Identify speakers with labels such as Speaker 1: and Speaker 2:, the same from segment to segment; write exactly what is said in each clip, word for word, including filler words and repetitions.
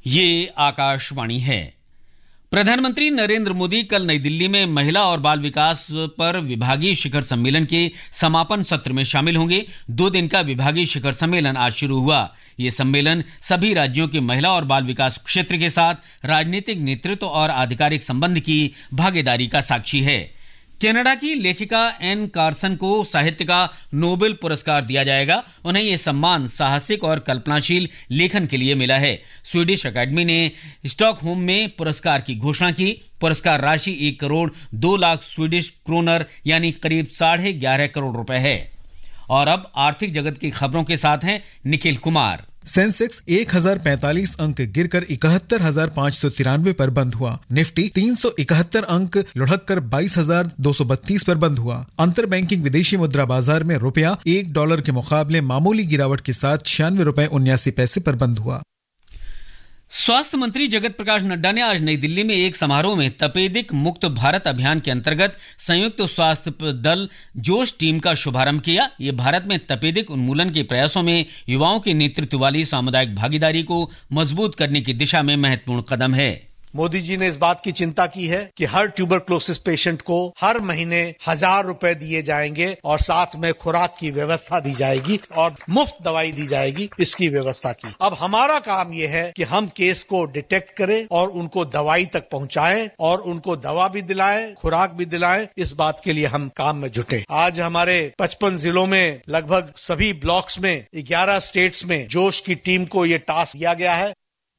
Speaker 1: ये आकाशवाणी है। प्रधानमंत्री नरेंद्र मोदी कल नई दिल्ली में महिला और बाल विकास पर विभागीय शिखर सम्मेलन के समापन सत्र में शामिल होंगे। दो दिन का विभागीय शिखर सम्मेलन आज शुरू हुआ। ये सम्मेलन सभी राज्यों के महिला और बाल विकास क्षेत्र के साथ राजनीतिक नेतृत्व और आधिकारिक संबंध की भागीदारी का साक्षी है। कनाडा की लेखिका एन कार्सन को साहित्य का नोबेल पुरस्कार दिया जाएगा। उन्हें यह सम्मान साहसिक और कल्पनाशील लेखन के लिए मिला है। स्वीडिश अकादमी ने स्टॉकहोम में पुरस्कार की घोषणा की। पुरस्कार राशि एक करोड़ दो लाख स्वीडिश क्रोनर यानी करीब साढ़े ग्यारह करोड़ रुपए है। और अब आर्थिक जगत की खबरों के साथ हैं निखिल कुमार।
Speaker 2: सेंसेक्स एक हजार पैंतालीस अंक गिरकर इकहत्तर हजार पाँच सौ तिरानवे पर बंद हुआ। निफ्टी तीन सौ इकहत्तर अंक लुढ़ककर बाईस हजार दो सौ बत्तीस पर बंद हुआ। अंतर बैंकिंग विदेशी मुद्रा बाजार में रुपया एक डॉलर के मुकाबले मामूली गिरावट के साथ छियानवे रुपए उन्यासी पैसे पर बंद हुआ।
Speaker 1: स्वास्थ्य मंत्री जगत प्रकाश नड्डा ने आज नई दिल्ली में एक समारोह में तपेदिक मुक्त भारत अभियान के अंतर्गत संयुक्त स्वास्थ्य दल जोश टीम का शुभारंभ किया। ये भारत में तपेदिक उन्मूलन के प्रयासों में युवाओं के नेतृत्व वाली सामुदायिक भागीदारी को मजबूत करने की दिशा में महत्वपूर्ण कदम है।
Speaker 3: मोदी जी ने इस बात की चिंता की है कि हर ट्यूबरक्लोसिस पेशेंट को हर महीने हजार रुपए दिए जाएंगे और साथ में खुराक की व्यवस्था दी जाएगी और मुफ्त दवाई दी जाएगी। इसकी व्यवस्था की। अब हमारा काम यह है कि हम केस को डिटेक्ट करें और उनको दवाई तक पहुंचाएं और उनको दवा भी दिलाएं, खुराक भी दिलाएं। इस बात के लिए हम काम में जुटे। आज हमारे पचपन जिलों में लगभग सभी ब्लॉक्स में ग्यारह स्टेट्स में जोश की टीम को ये टास्क दिया गया है।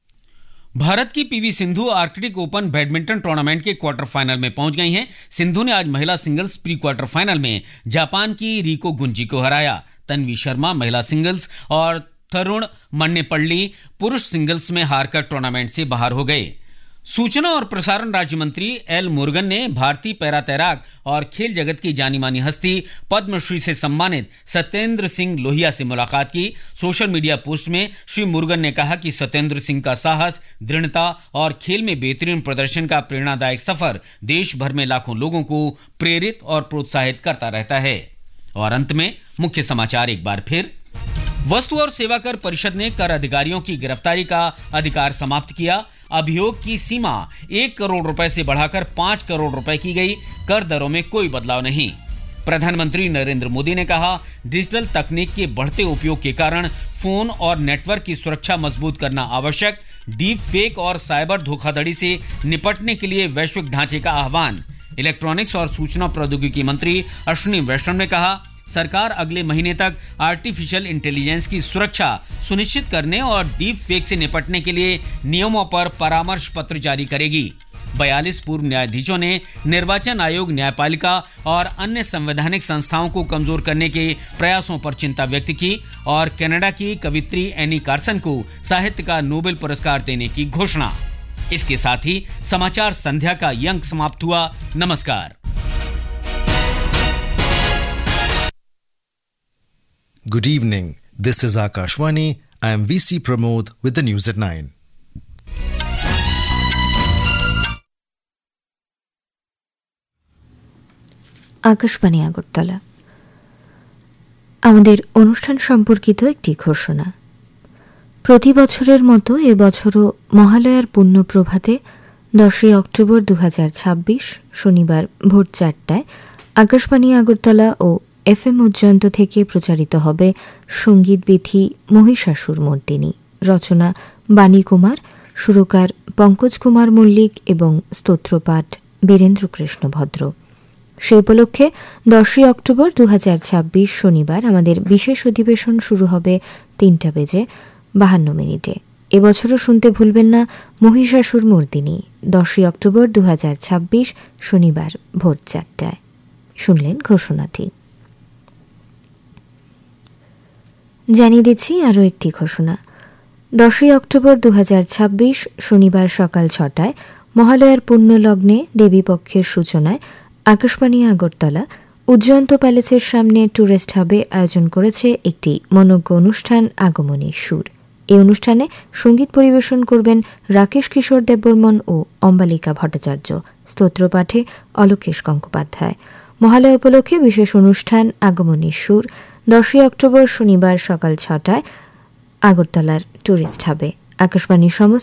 Speaker 1: भारत की PV Sindhu Arctic open badminton tournament के क्वार्टर फाइनल में पहुंच गई हैं। सिंधु ने आज महिला सिंगल्स प्री क्वार्टर फाइनल में जापान की रिको गुंजी को हराया। तन्वी शर्मा महिला सिंगल्स और तरुण मन्नेपल्ली पुरुष सिंगल्स में हारकर टूर्नामेंट से बाहर हो गए। सूचना और प्रसारण राज्य मंत्री एल मुरुगन ने भारतीय पैरा तैराक और खेल जगत की जानी मानी हस्ती पद्मश्री से सम्मानित सत्येंद्र सिंह लोहिया से मुलाकात की। सोशल मीडिया पोस्ट में श्री मुरुगन ने कहा कि सत्येंद्र सिंह का साहस, दृढ़ता और खेल में बेहतरीन प्रदर्शन का प्रेरणादायक सफर देश भर में लाखों लोगों को प्रेरित और प्रोत्साहित करता रहता है। और अंत में मुख्य समाचार एक बार फिर। वस्तु और सेवा कर परिषद ने कर अधिकारियों की गिरफ्तारी का अधिकार समाप्त किया। अभियोग की सीमा एक करोड़ रुपए से बढ़ाकर पांच करोड़ रुपए की गई। कर दरों में कोई बदलाव नहीं। प्रधानमंत्री नरेंद्र मोदी ने कहा, डिजिटल तकनीक के बढ़ते उपयोग के कारण फोन और नेटवर्क की सुरक्षा मजबूत करना आवश्यक। डीप फेक और साइबर धोखाधड़ी से निपटने के लिए वैश्विक ढांचे का आह्वान। इलेक्ट्रॉनिक्स और सूचना प्रौद्योगिकी मंत्री अश्विनी वैष्णव ने कहा, सरकार अगले महीने तक आर्टिफिशियल इंटेलिजेंस की सुरक्षा सुनिश्चित करने और डीप फेक से निपटने के लिए नियमों पर परामर्श पत्र जारी करेगी। बयालीस पूर्व न्यायाधीशों ने निर्वाचन आयोग, न्यायपालिका और अन्य संवैधानिक संस्थाओं को कमजोर करने के प्रयासों पर चिंता व्यक्त की और कनाडा की कवित्री एनी कार्सन को साहित्य का नोबेल पुरस्कार देने की घोषणा। इसके साथ ही समाचार संध्या का ये अंक समाप्त हुआ। नमस्कार।
Speaker 4: Good evening. This is Akashwani. I am V C Pramod with the news at nine.
Speaker 5: Akashvani Agartala. আমাদের অনুষ্ঠান সম্পর্কিত একটি ঘোষণা। প্রতি বছরের মতো এবছরও মহালয়ার পুণ্য প্রভাতে দশই অক্টোবর দু হাজার ছাব্বিশ শনিবার ভোর চারটায় আকাশবাণী আগরতলা ও এফ এম উজ্জয়ন্ত থেকে প্রচারিত হবে সঙ্গীতবিধি মহিষাসুর মর্দিনী। রচনা বাণী কুমার, সুরকার পঙ্কজ কুমার মল্লিক এবং স্তোত্রপাঠ বীরেন্দ্র কৃষ্ণ ভদ্র। সে উপলক্ষে দশই অক্টোবর দু হাজার ছাব্বিশ শনিবার আমাদের বিশেষ অধিবেশন শুরু হবে তিনটা বেজে বাহান্ন মিনিটে। এবছরও শুনতে ভুলবেন না মহিষাসুর মর্দিনী। দশই অক্টোবর দু হাজার ছাব্বিশ শনিবার ভোর চারটায়। শুনলেন ঘোষণাটি। জানিয়ে দিচ্ছি আরও একটি ঘোষণা। দশই অক্টোবর দু হাজার ছাব্বিশ শনিবার সকাল ছটায় মহালয়ার পুণ্যলগ্নে দেবীপক্ষের সূচনায় আকাশবাণী আগরতলা উজ্জয়ন্ত প্যালেসের সামনে ট্যুরিস্ট হাবে আয়োজন করেছে একটি মনোজ্ঞ অনুষ্ঠান আগমনী সুর। এই অনুষ্ঠানে সঙ্গীত পরিবেশন করবেন রাকেশ কিশোর দেববর্মন ও অম্বালিকা ভট্টাচার্য। স্তোত্রপাঠে অলোকেশ গঙ্গোপাধ্যায়। মহালয়া উপলক্ষে বিশেষ অনুষ্ঠান আগমনী সুর দশই অক্টোবর শনিবার সকাল ছটায় আগরতলার ট্যুরিস্ট হাবে। আকাশবাণীর সমস্ত